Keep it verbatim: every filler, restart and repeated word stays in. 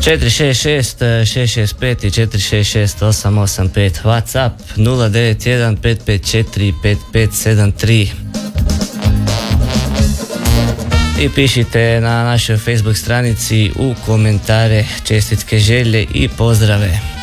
četiri šest šest šest šest pet i četiri šest šest osam osam pet. WhatsApp nula devet jedan pet pet četiri pet pet sedam tri. I pišite na našoj Facebook stranici u komentare čestitke, želje i pozdrave.